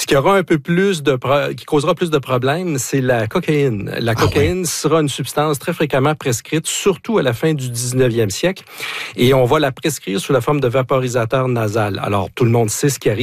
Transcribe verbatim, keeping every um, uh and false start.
Ce qui aura un peu plus de pro- qui causera plus de problèmes, c'est la cocaïne. La cocaïne ah, oui. sera une substance très fréquemment prescrite, surtout à la fin du dix-neuvième siècle. Et on va la prescrire sous la forme de vaporisateur nasal. Alors, tout le monde sait ce qui arrive